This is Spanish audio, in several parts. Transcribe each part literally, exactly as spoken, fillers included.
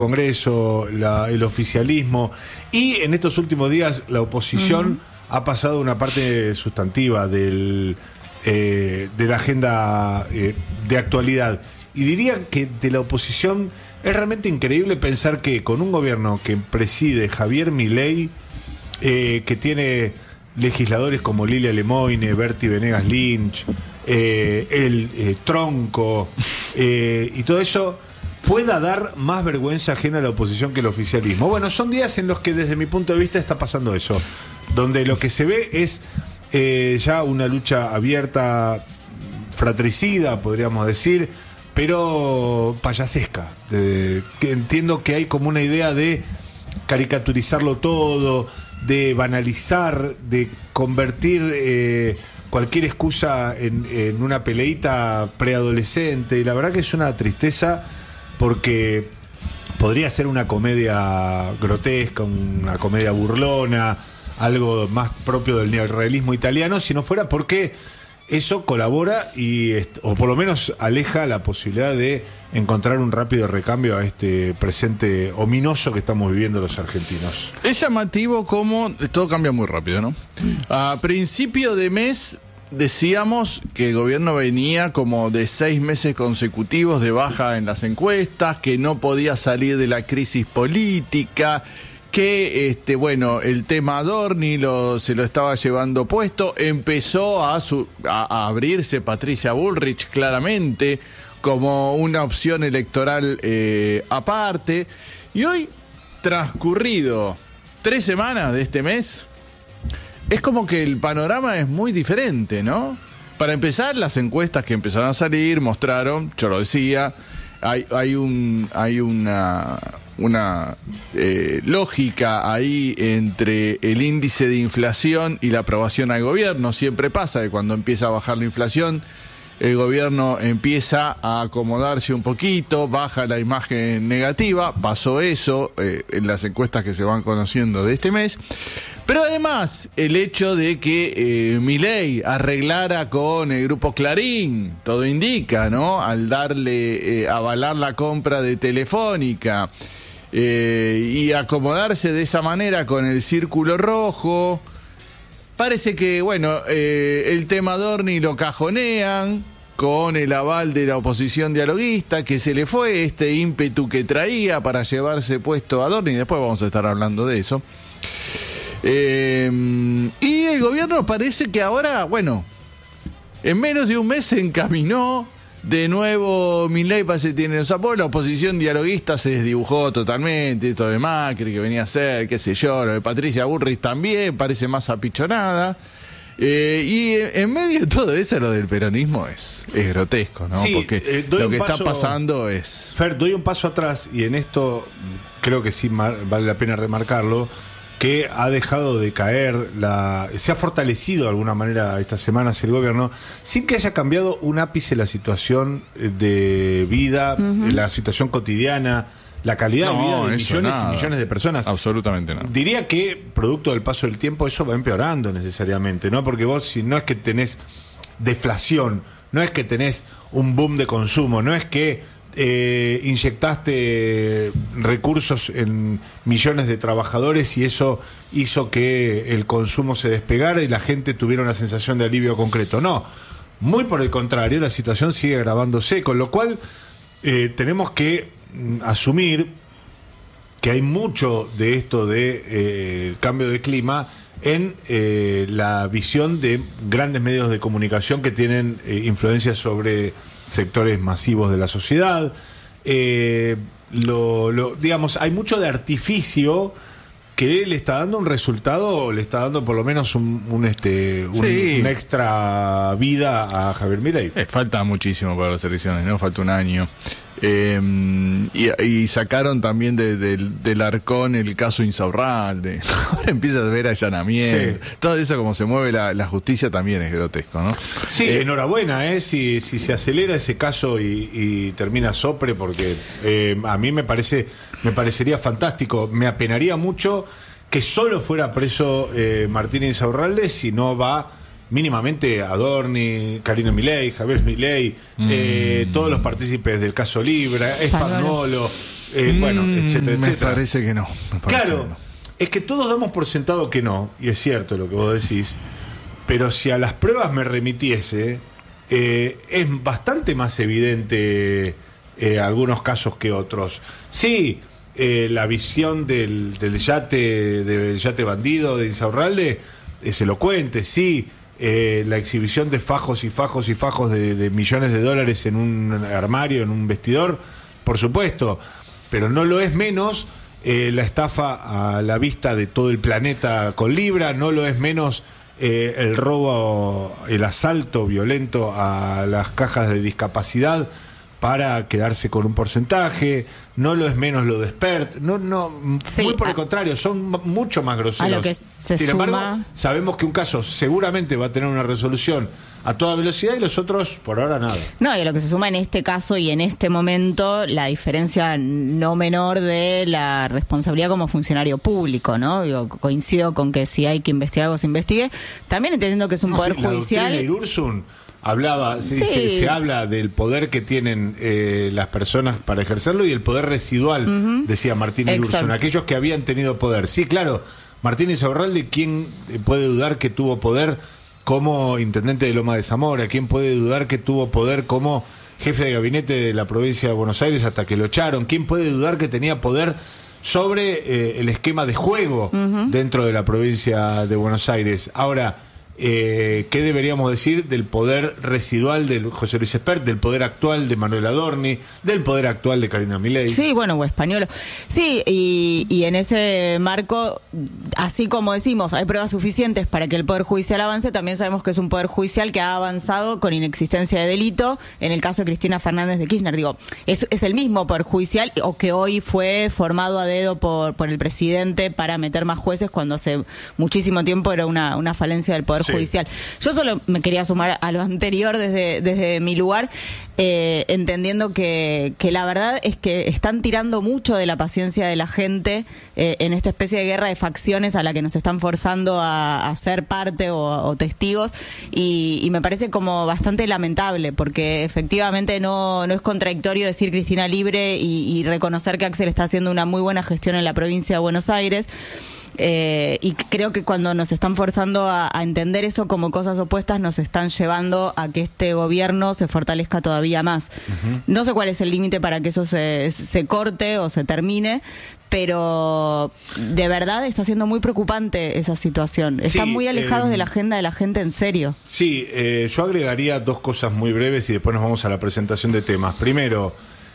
Congreso, la, el oficialismo y en estos últimos días la oposición uh-huh. ha pasado una parte sustantiva del, eh, de la agenda eh, de actualidad. Y diría que de la oposición es realmente increíble pensar que con un gobierno que preside Javier Milei, eh, que tiene legisladores como Lilia Lemoine, Berti Venegas Lynch, eh, el eh, Tronco eh, y todo eso, pueda dar más vergüenza ajena a la oposición que el oficialismo. Bueno, son días en los que desde mi punto de vista está pasando eso, donde lo que se ve es eh, ya una lucha abierta, fratricida, podríamos decir, pero payasesca. De, que entiendo que hay como una idea de caricaturizarlo todo, de banalizar, de convertir eh, cualquier excusa en, en una peleita preadolescente, y la verdad que es una tristeza, porque podría ser una comedia grotesca, una comedia burlona, algo más propio del neorrealismo italiano, si no fuera porque eso colabora y, o por lo menos aleja la posibilidad de encontrar un rápido recambio a este presente ominoso que estamos viviendo los argentinos. Es llamativo cómo todo cambia muy rápido, ¿no? A principio de mes decíamos que el gobierno venía como de seis meses consecutivos de baja en las encuestas, que no podía salir de la crisis política, que este bueno el tema Adorni lo, se lo estaba llevando puesto. Empezó a, su, a, a abrirse Patricia Bullrich claramente como una opción electoral eh, aparte. Y hoy, transcurrido tres semanas de este mes, es como que el panorama es muy diferente, ¿no? Para empezar, las encuestas que empezaron a salir mostraron, yo lo decía, hay, hay, un, hay una, una eh, lógica ahí entre el índice de inflación y la aprobación al gobierno. Siempre pasa que cuando empieza a bajar la inflación, el gobierno empieza a acomodarse un poquito, baja la imagen negativa. Pasó eso eh, en las encuestas que se van conociendo de este mes. Pero además, el hecho de que eh, Milei arreglara con el grupo Clarín, todo indica, ¿no? Al darle, eh, avalar la compra de Telefónica eh, y acomodarse de esa manera con el Círculo Rojo, parece que, bueno, eh, el tema Adorni lo cajonean con el aval de la oposición dialoguista, que se le fue este ímpetu que traía para llevarse puesto a Adorni. Después vamos a estar hablando de eso. Eh, y el gobierno parece que ahora, bueno, en menos de un mes se encaminó. De nuevo, Milei parece que tiene los apoyos. La oposición dialoguista se desdibujó totalmente. Esto de Macri que venía a ser, qué sé yo, lo de Patricia Bullrich también parece más apichonada. Eh, y en medio de todo eso, lo del peronismo es, es grotesco, ¿no? Sí, porque eh, lo que paso, está pasando es... Fer, doy un paso atrás, y en esto creo que sí vale la pena remarcarlo, que ha dejado de caer, la se ha fortalecido de alguna manera estas semanas el gobierno, sin que haya cambiado un ápice la situación de vida, uh-huh. la situación cotidiana, la calidad no, de vida de millones nada. y millones de personas. Absolutamente no. Diría que, producto del paso del tiempo, eso va empeorando necesariamente, ¿no? Porque vos, si no es que tenés deflación, no es que tenés un boom de consumo, no es que Eh, inyectaste recursos en millones de trabajadores y eso hizo que el consumo se despegara y la gente tuviera una sensación de alivio concreto. No, muy por el contrario, la situación sigue agravándose, con lo cual eh, tenemos que mm, asumir que hay mucho de esto de eh, el cambio de clima en eh, la visión de grandes medios de comunicación que tienen eh, influencia sobre sectores masivos de la sociedad. Eh, lo, lo, digamos, hay mucho de artificio que le está dando un resultado, le está dando por lo menos un, un este un, sí. una extra vida a Javier Milei. Eh, falta muchísimo para las elecciones, ¿no? Falta un año. Eh, y, y sacaron también de, de, del Arcón el caso Insaurralde. Ahora empiezas a ver allanamiento. Sí. Todo eso, como se mueve la, la justicia, también es grotesco, ¿no? Sí, eh, enhorabuena, ¿eh? Si, si se acelera ese caso y, y termina sopre, porque eh, a mí me parece, me parecería fantástico. Me apenaría mucho que solo fuera preso eh, Martín Insaurralde si no va mínimamente Adorni, Karina Milei, Javier Milei, mm. eh, todos los partícipes del caso Libra, Espagnolo, eh, mm, bueno, etcétera, etcétera. Me parece que no. Me parece claro, que no. Es que todos damos por sentado que no, y es cierto lo que vos decís, pero si a las pruebas me remitiese, eh, es bastante más evidente eh, algunos casos que otros. Sí, eh, la visión del, del yate del yate bandido de Insaurralde es elocuente, sí, eh, la exhibición de fajos y fajos y fajos de, de millones de dólares en un armario, en un vestidor, por supuesto, pero no lo es menos eh, la estafa a la vista de todo el planeta con Libra, no lo es menos eh, el robo, el asalto violento a las cajas de discapacidad para quedarse con un porcentaje, no lo es menos lo de Spert, no, no, sí, muy por el contrario, son mucho más groseros. A lo que se Sin suma... embargo, sabemos que un caso seguramente va a tener una resolución a toda velocidad y los otros por ahora nada. No, y a lo que se suma en este caso y en este momento la diferencia no menor de la responsabilidad como funcionario público, ¿no? Digo, coincido con que si hay que investigar algo se investigue, también entendiendo que es un no, poder sí, judicial. La Irursun hablaba, sí. se, se, se habla del poder que tienen eh, las personas para ejercerlo y el poder residual, uh-huh. decía Martín Irursun, aquellos que habían tenido poder. Sí, claro, Martín Insaurralde, ¿quién puede dudar que tuvo poder como intendente de Loma de Zamora? ¿Quién puede dudar que tuvo poder como jefe de gabinete de la provincia de Buenos Aires hasta que lo echaron? ¿Quién puede dudar que tenía poder sobre eh, el esquema de juego uh-huh. dentro de la provincia de Buenos Aires? Ahora, Eh, ¿qué deberíamos decir del poder residual de José Luis Spert, del poder actual de Manuel Adorni, del poder actual de Karina Milei? Sí, bueno, o Españolo. Sí, y, y en ese marco, así como decimos, hay pruebas suficientes para que el Poder Judicial avance, también sabemos que es un Poder Judicial que ha avanzado con inexistencia de delito, en el caso de Cristina Fernández de Kirchner. Digo, es, es el mismo Poder Judicial, o que hoy fue formado a dedo por, por el presidente para meter más jueces, cuando hace muchísimo tiempo era una, una falencia del Poder Judicial. Judicial. Yo solo me quería sumar a lo anterior desde, desde mi lugar, eh, entendiendo que, que la verdad es que están tirando mucho de la paciencia de la gente eh, en esta especie de guerra de facciones a la que nos están forzando a, a ser parte o, o testigos, y, y me parece como bastante lamentable, porque efectivamente no, no es contradictorio decir Cristina libre y, y reconocer que Axel está haciendo una muy buena gestión en la provincia de Buenos Aires. Eh, y creo que cuando nos están forzando a, a entender eso como cosas opuestas, nos están llevando a que este gobierno se fortalezca todavía más. Uh-huh. No sé cuál es el límite para que eso se, se corte o se termine, pero de verdad está siendo muy preocupante esa situación. Están sí, muy alejados eh, de la agenda de la gente, en serio. Sí, eh, yo agregaría dos cosas muy breves y después nos vamos a la presentación de temas. Primero,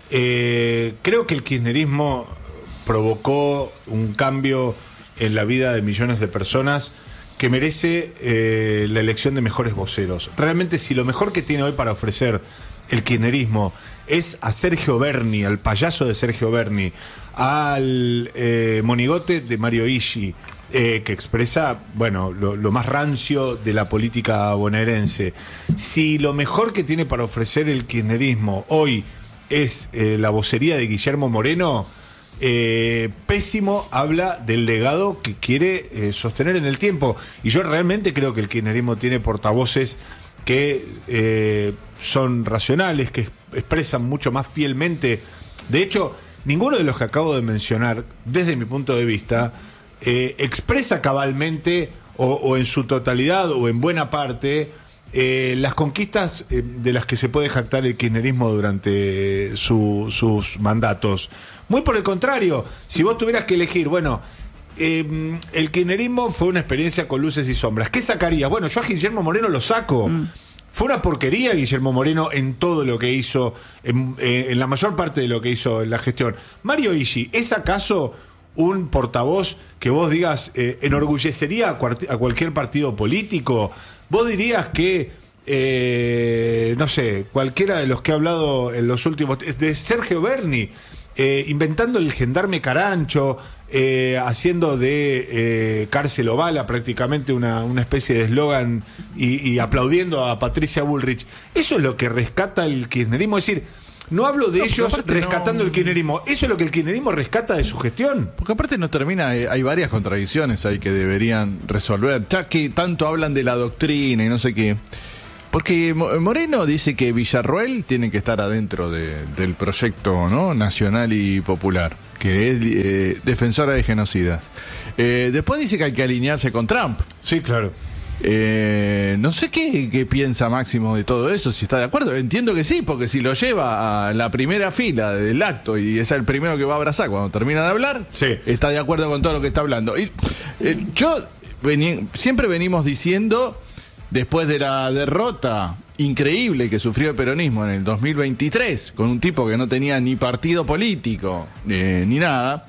eh, creo que el kirchnerismo provocó un cambio en la vida de millones de personas que merece eh, la elección de mejores voceros. Realmente, si lo mejor que tiene hoy para ofrecer el kirchnerismo es a Sergio Berni, al payaso de Sergio Berni, al eh, monigote de Mario Ishi, eh, que expresa, bueno, lo, lo más rancio de la política bonaerense, si lo mejor que tiene para ofrecer el kirchnerismo hoy es eh, la vocería de Guillermo Moreno, Eh, pésimo habla del legado que quiere eh, sostener en el tiempo. Y yo realmente creo que el kirchnerismo tiene portavoces que eh, son racionales, que expresan mucho más fielmente. De hecho, ninguno de los que acabo de mencionar, desde mi punto de vista, eh, expresa cabalmente o, o en su totalidad o en buena parte eh, las conquistas eh, de las que se puede jactar el kirchnerismo durante su, sus mandatos. Muy por el contrario, si vos tuvieras que elegir, bueno, eh, el kirchnerismo fue una experiencia con luces y sombras. ¿Qué sacarías? Bueno, yo a Guillermo Moreno lo saco. Mm. Fue una porquería Guillermo Moreno en todo lo que hizo, en, en la mayor parte de lo que hizo en la gestión. Mario Ishi, ¿es acaso un portavoz que vos digas eh, enorgullecería a, cuart- a cualquier partido político? ¿Vos dirías que, eh, no sé, cualquiera de los que ha hablado en los últimos... de Sergio Berni, eh, inventando el gendarme carancho, eh, haciendo de eh, cárcel o bala prácticamente una, una especie de eslogan y, y aplaudiendo a Patricia Bullrich? Eso es lo que rescata el kirchnerismo, es decir... No hablo de no, ellos rescatando no... el kirchnerismo. Eso es lo que el kirchnerismo rescata de su gestión. Porque aparte no termina, hay varias contradicciones ahí que deberían resolver. Ya que tanto hablan de la doctrina y no sé qué. Porque Moreno dice que Villarroel tiene que estar adentro de, del proyecto, ¿no?, nacional y popular, que es eh, defensora de genocidas. Eh, después dice que hay que alinearse con Trump. Sí, claro. Eh, no sé qué, qué piensa Máximo de todo eso, si está de acuerdo. Entiendo que sí, porque si lo lleva a la primera fila del acto y es el primero que va a abrazar cuando termina de hablar, sí, está de acuerdo con todo lo que está hablando. Y eh, yo vení, siempre venimos diciendo, después de la derrota increíble que sufrió el peronismo en el dos mil veintitrés, con un tipo que no tenía ni partido político eh, ni nada,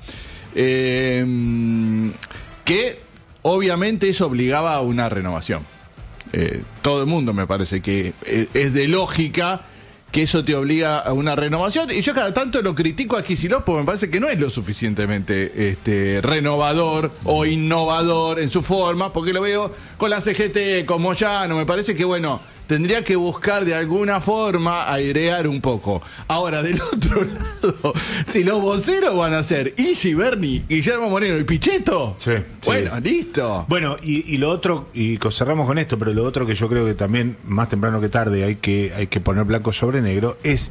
eh, que obviamente eso obligaba a una renovación. Eh, todo el mundo me parece que es, es de lógica que eso te obliga a una renovación. Y yo cada tanto lo critico a Kicillof porque me parece que no es lo suficientemente este, renovador o innovador en su forma, porque lo veo con la C G T, con Moyano. Me parece que, bueno, tendría que buscar de alguna forma airear un poco. Ahora, del otro lado, si los voceros van a ser Igi, Berni, Guillermo Moreno y Pichetto, sí, bueno, sí, listo. Bueno, y, y lo otro, y cerramos con esto, pero lo otro que yo creo que también, más temprano que tarde, hay que, hay que poner blanco sobre negro, es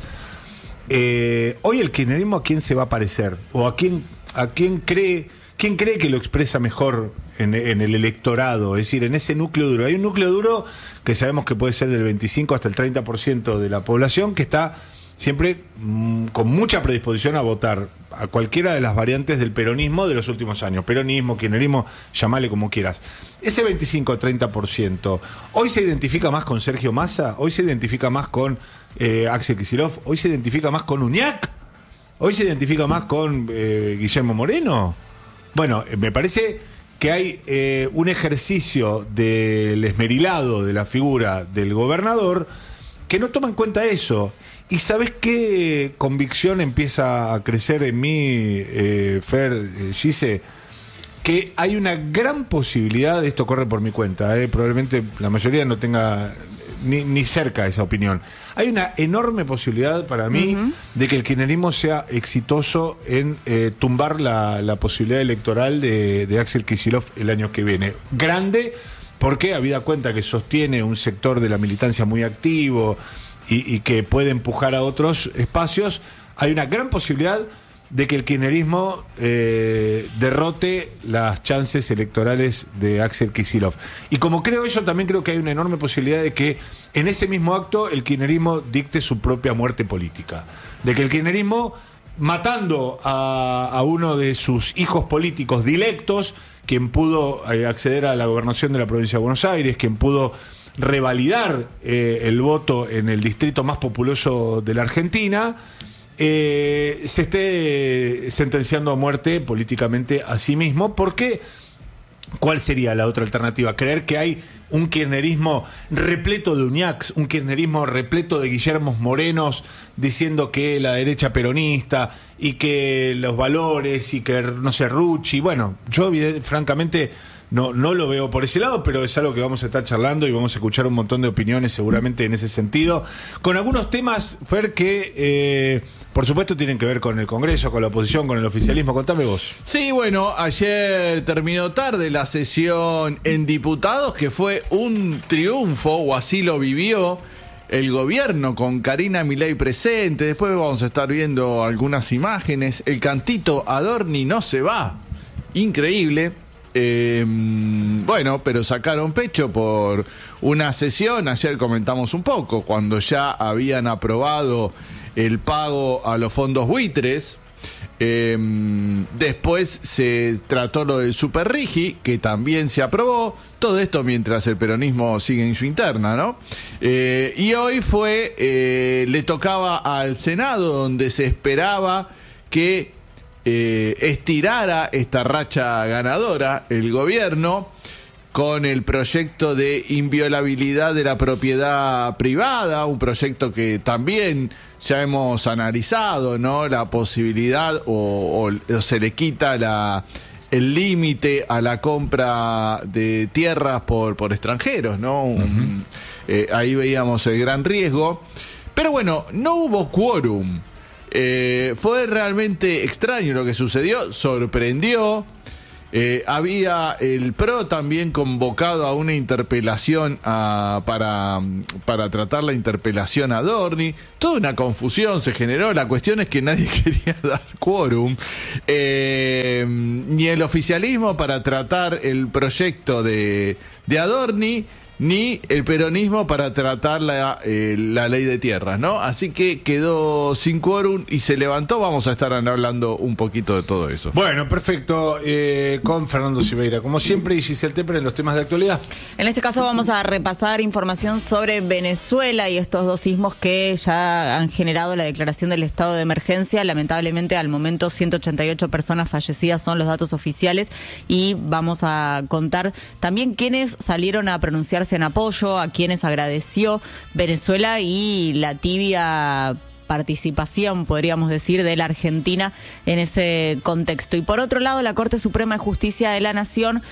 eh, hoy el kirchnerismo, ¿a quién se va a parecer? O a quién, a quién cree, quién cree que lo expresa mejor en, en el electorado, es decir, en ese núcleo duro. Hay un núcleo duro que sabemos que puede ser del veinticinco hasta el treinta por ciento de la población, que está siempre mmm, con mucha predisposición a votar a cualquiera de las variantes del peronismo de los últimos años. Peronismo, kirchnerismo, llamale como quieras. Ese veinticinco a treinta por ciento, ¿hoy se identifica más con Sergio Massa? ¿Hoy se identifica más con eh, Axel Kicillof? ¿Hoy se identifica más con Uñac? ¿Hoy se identifica más con eh, Guillermo Moreno? Bueno, me parece que hay eh, un ejercicio del esmerilado de la figura del gobernador que no toma en cuenta eso. ¿Y sabes qué convicción empieza a crecer en mí, eh, Fer, eh, Gise? Que hay una gran posibilidad, esto corre por mi cuenta, eh, probablemente la mayoría no tenga ni, ni cerca esa opinión. Hay una enorme posibilidad para mí uh-huh. de que el kirchnerismo sea exitoso en eh, tumbar la, la posibilidad electoral de, de Axel Kicillof el año que viene. Grande, porque habida cuenta que sostiene un sector de la militancia muy activo y, y que puede empujar a otros espacios, hay una gran posibilidad de que el kirchnerismo eh, derrote las chances electorales de Axel Kicillof. Y como creo eso, también creo que hay una enorme posibilidad de que en ese mismo acto el kirchnerismo dicte su propia muerte política. De que el kirchnerismo, matando a, a uno de sus hijos políticos dilectos, quien pudo eh, acceder a la gobernación de la provincia de Buenos Aires, quien pudo revalidar eh, el voto en el distrito más populoso de la Argentina, Eh, se esté sentenciando a muerte políticamente a sí mismo. Porque ¿cuál sería la otra alternativa? Creer que hay un kirchnerismo repleto de Uñacs, un kirchnerismo repleto de Guillermos Morenos diciendo que la derecha peronista y que los valores y que no sé, Rucci. Bueno, yo francamente No, no lo veo por ese lado, pero es algo que vamos a estar charlando y vamos a escuchar un montón de opiniones seguramente en ese sentido, con algunos temas, Fer, que eh, por supuesto tienen que ver con el Congreso, con la oposición, con el oficialismo. Contame vos. Sí, bueno, ayer terminó tarde la sesión en diputados, que fue un triunfo, o así lo vivió el gobierno, con Karina Milei presente. Después vamos a estar viendo algunas imágenes. El cantito Adorni no se va, increíble. Eh, bueno, pero sacaron pecho por una sesión. Ayer comentamos un poco, cuando ya habían aprobado el pago a los fondos buitres. Eh, después se trató lo del Superrigi, que también se aprobó. Todo esto mientras el peronismo sigue en su interna, ¿no? Eh, y hoy fue, eh, le tocaba al Senado, donde se esperaba que Eh, estirara esta racha ganadora el gobierno con el proyecto de inviolabilidad de la propiedad privada, un proyecto que también ya hemos analizado, ¿no? La posibilidad o, o, o se le quita la, el límite a la compra de tierras por, por extranjeros, ¿no? Uh-huh. Un, eh, ahí veíamos el gran riesgo. Pero bueno, no hubo quórum. Eh, fue realmente extraño lo que sucedió, sorprendió. Eh, había el P R O también convocado a una interpelación a, para, para tratar la interpelación a Adorni. Toda una confusión se generó. La cuestión es que nadie quería dar quórum. Eh, ni el oficialismo para tratar el proyecto de, de Adorni, ni el peronismo para tratar la, eh, la ley de tierras, ¿no? Así que quedó sin quórum y se levantó. Vamos a estar hablando un poquito de todo eso. Bueno, perfecto. Eh, con Fernando Silveira, como siempre, y Giselle Tepper en los temas de actualidad. En este caso vamos a repasar información sobre Venezuela y estos dos sismos que ya han generado la declaración del estado de emergencia. Lamentablemente, al momento, ciento ochenta y ocho personas fallecidas son los datos oficiales, y vamos a contar también quiénes salieron a pronunciarse en apoyo, a quienes agradeció Venezuela y la tibia participación, podríamos decir, de la Argentina en ese contexto. Y por otro lado, la Corte Suprema de Justicia de la Nación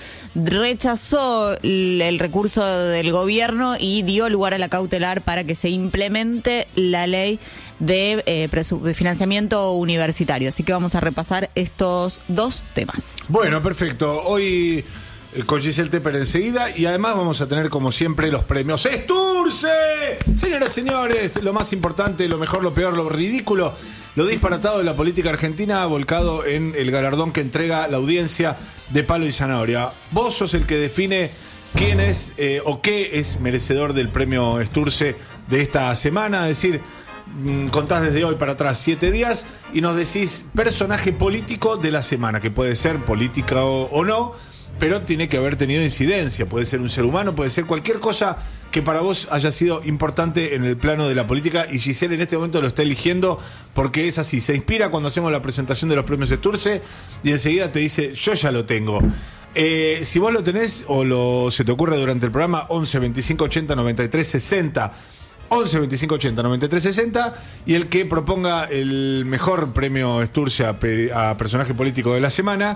rechazó el, el recurso del gobierno y dio lugar a la cautelar para que se implemente la ley de, eh, de financiamiento universitario. Así que vamos a repasar estos dos temas. Bueno, perfecto. Hoy con Giselle Tepper enseguida, y además vamos a tener como siempre los premios Esturce. Señoras y señores, lo más importante, lo mejor, lo peor, lo ridículo, lo disparatado de la política argentina, volcado en el galardón que entrega la audiencia de Palo y Zanahoria. Vos sos el que define quién es eh, o qué es merecedor del premio Esturce de esta semana, es decir, mmm, contás desde hoy para atrás siete días y nos decís personaje político de la semana, que puede ser política o, o no, pero tiene que haber tenido incidencia. Puede ser un ser humano, puede ser cualquier cosa que para vos haya sido importante en el plano de la política, y Giselle en este momento lo está eligiendo porque es así. Se inspira cuando hacemos la presentación de los premios Esturce y enseguida te dice, yo ya lo tengo. Eh, si vos lo tenés o lo, se te ocurre durante el programa, once, veinticinco, ochenta, noventa y tres, sesenta, once, veinticinco, ochenta, noventa y tres, sesenta, y el que proponga el mejor premio Esturce a, a personaje político de la semana,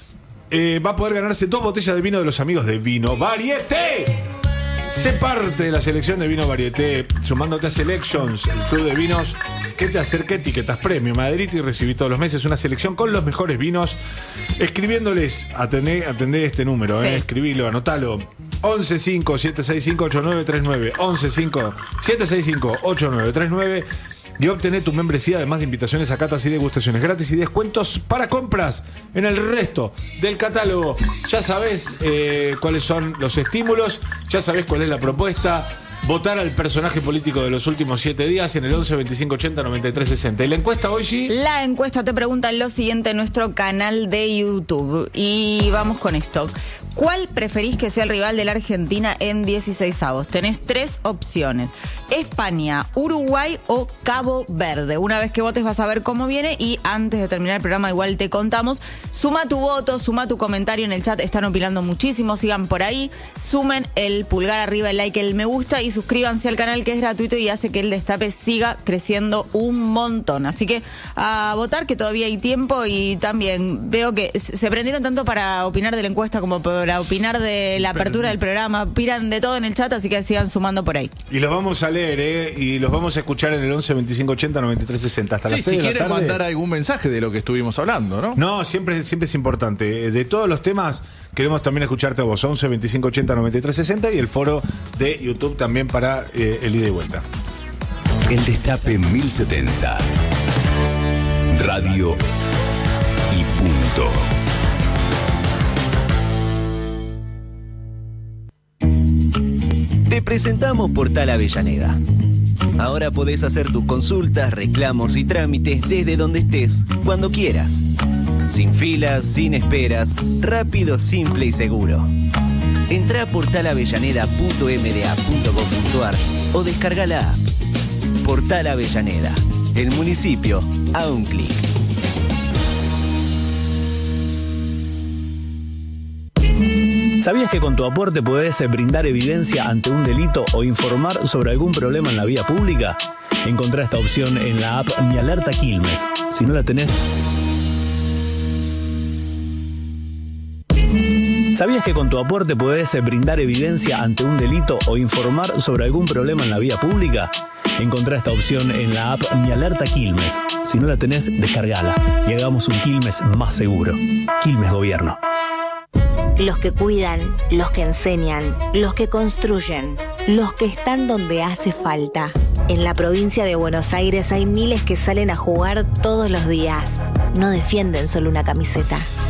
Eh, va a poder ganarse dos botellas de vino de los amigos de Vino Varieté. Sé parte de la selección de Vino Varieté, sumándote a Selections, el club de vinos que te acerca etiquetas premium Madrid, y recibí todos los meses una selección con los mejores vinos, escribiéndoles, atendé, atendé este número, sí. eh, escribilo, anotalo, once cinco, siete seis cinco, ocho nueve tres nueve, once cinco, siete seis cinco, ocho nueve tres nueve, y obtener tu membresía, además de invitaciones a catas y degustaciones gratis y descuentos para compras en el resto del catálogo. Ya sabés eh, cuáles son los estímulos, ya sabés cuál es la propuesta. Votar al personaje político de los últimos siete días en el once, veinticinco, ochenta, noventa y tres, sesenta. ¿Y la encuesta hoy, sí? La encuesta te pregunta lo siguiente en nuestro canal de YouTube. Y vamos con esto. ¿Cuál preferís que sea el rival de la Argentina en dieciseisavos? Tenés tres opciones: España, Uruguay o Cabo Verde. Una vez que votes vas a ver cómo viene, y antes de terminar el programa igual te contamos. Suma tu voto, suma tu comentario en el chat, están opinando muchísimo, sigan por ahí, sumen el pulgar arriba, el like, el me gusta, y suscríbanse al canal, que es gratuito y hace que el Destape siga creciendo un montón. Así que a votar, que todavía hay tiempo, y también veo que se prendieron tanto para opinar de la encuesta como por para opinar de la apertura del programa, opinan de todo en el chat, así que sigan sumando por ahí. Y los vamos a leer, ¿eh? Y los vamos a escuchar en el once, veinticinco, ochenta, noventa y tres, sesenta. Hasta sí, las seis si de la quieren tarde. mandar algún mensaje de lo que estuvimos hablando, ¿no? No, siempre, siempre es importante. De todos los temas, queremos también escucharte a vos. once, veinticinco, ochenta, noventa y tres, sesenta, y el foro de YouTube también para eh, el ida y vuelta. El Destape mil setenta. Radio y punto. Te presentamos Portal Avellaneda. Ahora podés hacer tus consultas, reclamos y trámites desde donde estés, cuando quieras. Sin filas, sin esperas, rápido, simple y seguro. Entrá a portal avellaneda punto m d a punto gov punto a r o descarga la app. Portal Avellaneda, el municipio a un clic. ¿Sabías que con tu aporte podés brindar evidencia ante un delito o informar sobre algún problema en la vía pública? Encontrá esta opción en la app Mi Alerta Quilmes. Si no la tenés... ¿Sabías que con tu aporte podés brindar evidencia ante un delito o informar sobre algún problema en la vía pública? Encontrá esta opción en la app Mi Alerta Quilmes. Si no la tenés, descargala y hagamos un Quilmes más seguro. Quilmes Gobierno. Los que cuidan, los que enseñan, los que construyen, los que están donde hace falta. En la provincia de Buenos Aires hay miles que salen a jugar todos los días. No defienden solo una camiseta,